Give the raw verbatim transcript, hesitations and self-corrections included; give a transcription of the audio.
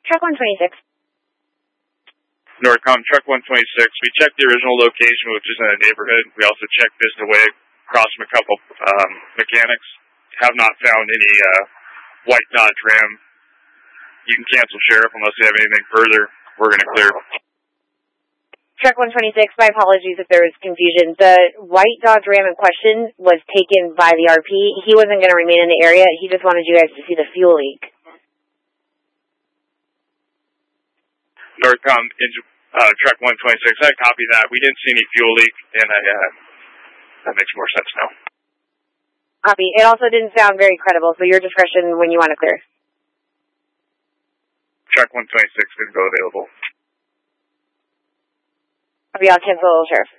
Truck one twenty-six. Northcom, Truck one twenty-six. We checked the original location, which is in a neighborhood. We also checked this away across from a couple um, mechanics. Have not found any uh, white Dodge Ram. You can cancel, Sheriff, unless you have anything further. We're going to clear. Truck one twenty-six, my apologies if there was confusion. The white Dodge Ram in question was taken by the R P. He wasn't going to remain in the area. He just wanted you guys to see the fuel leak. Northcom, uh, Truck one twenty-six, I copy that. We didn't see any fuel leak, and I, uh, that makes more sense now. Copy. It also didn't sound very credible, so your discretion when you want to clear. Truck one twenty-six didn't go available. Copy, I'll cancel, Sheriff.